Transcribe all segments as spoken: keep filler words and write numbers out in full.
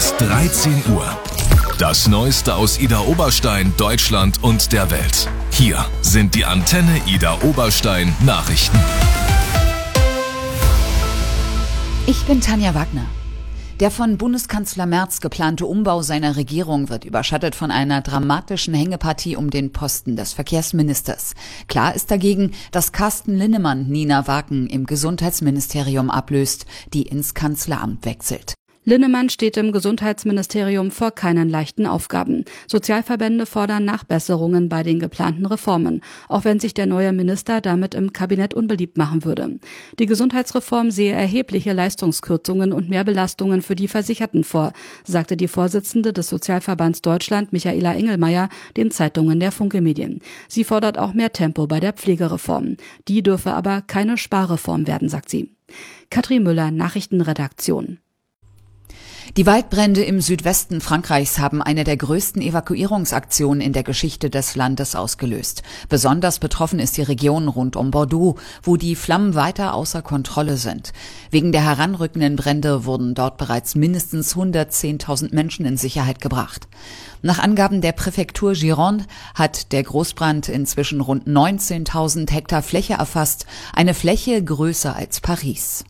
ist dreizehn Uhr. Das Neueste aus Idar Oberstein, Deutschland und der Welt. Hier sind die Antenne Idar Oberstein Nachrichten. Ich bin Tanja Wagner. Der von Bundeskanzler Merz geplante Umbau seiner Regierung wird überschattet von einer dramatischen Hängepartie um den Posten des Verkehrsministers. Klar ist dagegen, dass Carsten Linnemann Nina Wagen im Gesundheitsministerium ablöst, die ins Kanzleramt wechselt. Linnemann steht im Gesundheitsministerium vor keinen leichten Aufgaben. Sozialverbände fordern Nachbesserungen bei den geplanten Reformen, auch wenn sich der neue Minister damit im Kabinett unbeliebt machen würde. Die Gesundheitsreform sehe erhebliche Leistungskürzungen und Mehrbelastungen für die Versicherten vor, sagte die Vorsitzende des Sozialverbands Deutschland, Michaela Engelmeier, den Zeitungen der Funke Medien. Sie fordert auch mehr Tempo bei der Pflegereform. Die dürfe aber keine Sparreform werden, sagt sie. Katrin Müller, Nachrichtenredaktion. Die Waldbrände im Südwesten Frankreichs haben eine der größten Evakuierungsaktionen in der Geschichte des Landes ausgelöst. Besonders betroffen ist die Region rund um Bordeaux, wo die Flammen weiter außer Kontrolle sind. Wegen der heranrückenden Brände wurden dort bereits mindestens hundertzehntausend Menschen in Sicherheit gebracht. Nach Angaben der Präfektur Gironde hat der Großbrand inzwischen rund neunzehntausend Hektar Fläche erfasst, eine Fläche größer als Paris.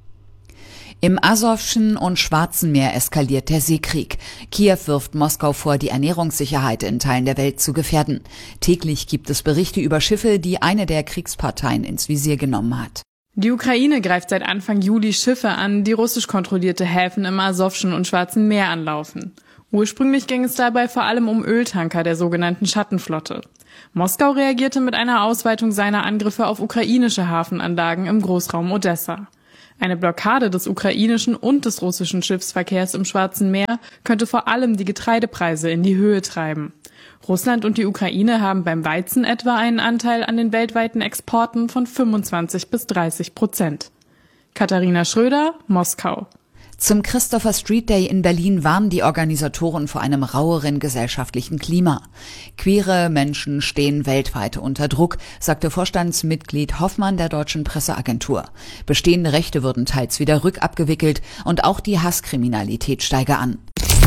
Im Asowschen und Schwarzen Meer eskaliert der Seekrieg. Kiew wirft Moskau vor, die Ernährungssicherheit in Teilen der Welt zu gefährden. Täglich gibt es Berichte über Schiffe, die eine der Kriegsparteien ins Visier genommen hat. Die Ukraine greift seit Anfang Juli Schiffe an, die russisch kontrollierte Häfen im Asowschen und Schwarzen Meer anlaufen. Ursprünglich ging es dabei vor allem um Öltanker der sogenannten Schattenflotte. Moskau reagierte mit einer Ausweitung seiner Angriffe auf ukrainische Hafenanlagen im Großraum Odessa. Eine Blockade des ukrainischen und des russischen Schiffsverkehrs im Schwarzen Meer könnte vor allem die Getreidepreise in die Höhe treiben. Russland und die Ukraine haben beim Weizen etwa einen Anteil an den weltweiten Exporten von fünfundzwanzig bis dreißig Prozent. Katharina Schröder, Moskau. Zum Christopher Street Day in Berlin warnen die Organisatoren vor einem raueren gesellschaftlichen Klima. Queere Menschen stehen weltweit unter Druck, sagte Vorstandsmitglied Hoffmann der Deutschen Presseagentur. Bestehende Rechte würden teils wieder rückabgewickelt und auch die Hasskriminalität steige an.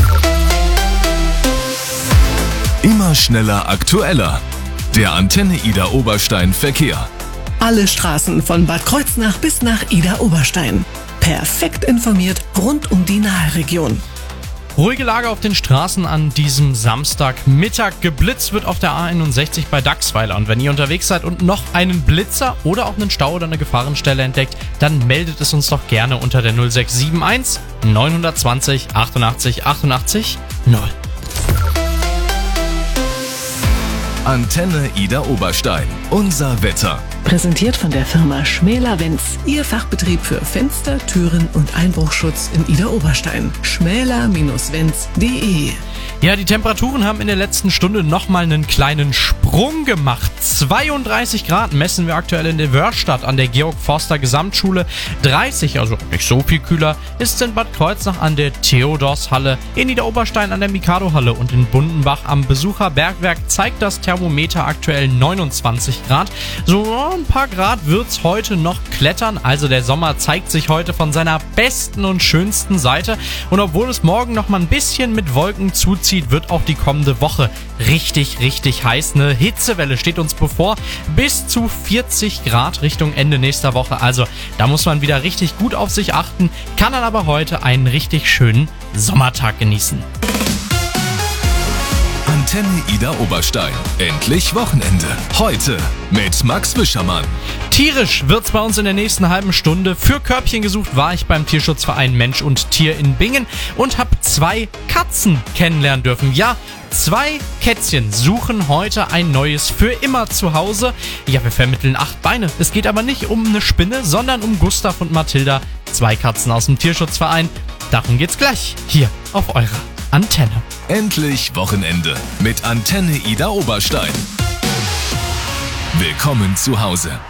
Immer schneller, aktueller. Der Antenne Idar Oberstein Verkehr. Alle Straßen von Bad Kreuznach bis nach Idar Oberstein. Perfekt informiert rund um die Nahregion. Ruhige Lage auf den Straßen an diesem Samstagmittag. Geblitzt wird auf der A einundsechzig bei Dachsweiler. Und wenn ihr unterwegs seid und noch einen Blitzer oder auch einen Stau oder eine Gefahrenstelle entdeckt, dann meldet es uns doch gerne unter der null sechs sieben eins neun zwei null achtundachtzig achtundachtzig null. Antenne Idar Oberstein. Unser Wetter. Präsentiert von der Firma Schmäler-Wenz. Ihr Fachbetrieb für Fenster, Türen und Einbruchschutz in Idar Oberstein. schmäler Bindestrich wenz punkt de. Ja, die Temperaturen haben in der letzten Stunde nochmal einen kleinen Sprung gemacht. zweiunddreißig Grad messen wir aktuell in der Wörstadt an der Georg-Forster-Gesamtschule. dreißig, also nicht so viel kühler, ist in Bad Kreuznach an der Theodorshalle, in Idar Oberstein an der Mikado-Halle und in Bundenbach am Besucherbergwerk zeigt das Thermometer aktuell neunundzwanzig Grad. So ein paar Grad wird's heute noch klettern, also der Sommer zeigt sich heute von seiner besten und schönsten Seite. Und obwohl es morgen noch mal ein bisschen mit Wolken zuzieht, wird auch die kommende Woche richtig, richtig heiß. Eine Hitzewelle steht uns bevor, bis zu vierzig Grad Richtung Ende nächster Woche. Also da muss man wieder richtig gut auf sich achten, kann dann aber heute einen richtig schönen Sommertag genießen. Antenne Idar Oberstein. Endlich Wochenende. Heute mit Max Wischermann. Tierisch wird's bei uns in der nächsten halben Stunde. Für Körbchen gesucht war ich beim Tierschutzverein Mensch und Tier in Bingen und habe zwei Katzen kennenlernen dürfen. Ja, zwei Kätzchen suchen heute ein neues für immer zu Hause. Ja, wir vermitteln acht Beine. Es geht aber nicht um eine Spinne, sondern um Gustav und Mathilda. Zwei Katzen aus dem Tierschutzverein. Darum geht's gleich hier auf eurer Antenne. Endlich Wochenende mit Antenne Idar Oberstein. Willkommen zu Hause.